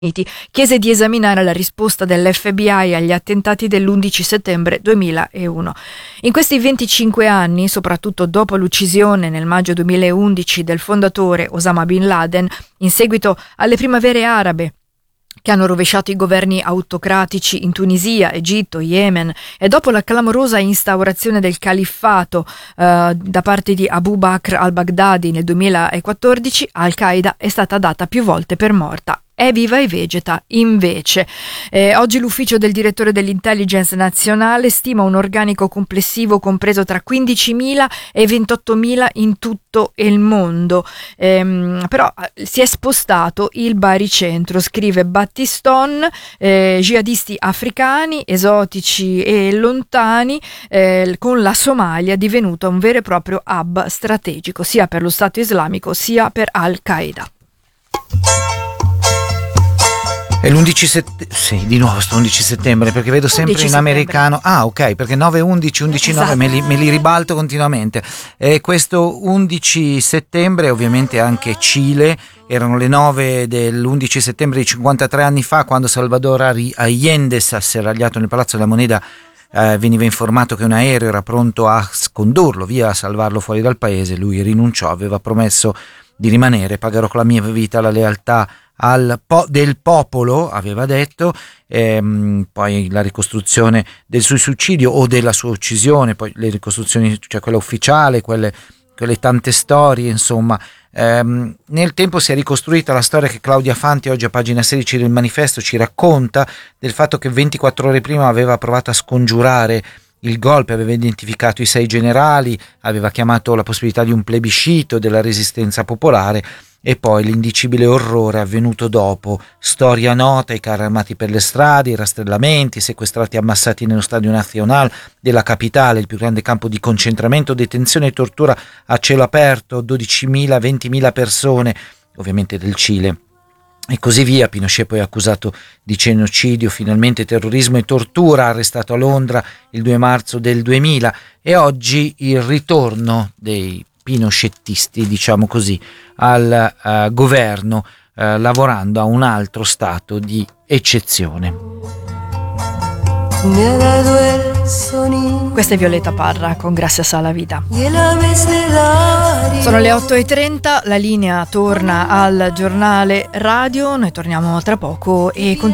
chiese di esaminare la risposta dell'FBI agli attentati dell'11 settembre 2001. In questi 25 anni, soprattutto dopo l'uccisione nel maggio 2011 del fondatore Osama Bin Laden, in seguito alle primavere arabe che hanno rovesciato i governi autocratici in Tunisia, Egitto, Yemen, e dopo la clamorosa instaurazione del califfato da parte di Abu Bakr al-Baghdadi nel 2014, Al-Qaeda è stata data più volte per morta. È viva e vegeta, invece. Oggi l'ufficio del direttore dell'intelligence nazionale stima un organico complessivo compreso tra 15.000 e 28.000 in tutto il mondo. Però si è spostato il baricentro, scrive Battiston, jihadisti africani, esotici e lontani, con la Somalia divenuta un vero e proprio hub strategico, sia per lo Stato islamico sia per Al-Qaeda. È l'11 sì, di nuovo sto 11 settembre, perché vedo sempre in americano. Ah, ok, perché 9-11, 11-9, esatto. me li ribalto continuamente. Questo 11 settembre, ovviamente anche Cile, erano le 9 dell'11 settembre di 53 anni fa, quando Salvador Allende, asserragliato nel Palazzo della Moneda, veniva informato che un aereo era pronto a condurlo via, a salvarlo fuori dal paese. Lui rinunciò, aveva promesso di rimanere. Pagherò con la mia vita la lealtà del popolo, aveva detto. Poi la ricostruzione del suo suicidio o della sua uccisione, poi le ricostruzioni, cioè quella ufficiale, quelle tante storie, insomma. Nel tempo si è ricostruita la storia che Claudia Fanti oggi a pagina 16 del Manifesto ci racconta, del fatto che 24 ore prima aveva provato a scongiurare il golpe, aveva identificato i 6 generali, aveva chiamato la possibilità di un plebiscito della resistenza popolare, e poi l'indicibile orrore avvenuto dopo. Storia nota: i carri armati per le strade, i rastrellamenti, i sequestrati ammassati nello Stadio Nacional della capitale, il più grande campo di concentramento, detenzione e tortura a cielo aperto, 12.000, 20.000 persone, ovviamente del Cile. E così via. Pinochet poi accusato di genocidio, finalmente terrorismo e tortura, arrestato a Londra il 2 marzo del 2000, e oggi il ritorno dei pinochettisti, diciamo così, al governo, lavorando a un altro stato di eccezione. Questa è Violeta Parra con Gracias a la Vida. Sono le 8:30, la linea torna al giornale radio, noi torniamo tra poco e